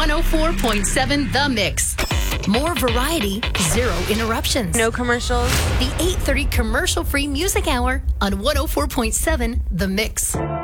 104.7 The Mix. More variety, zero interruptions. No commercials. The 8:30 commercial-free music hour on 104.7 The Mix.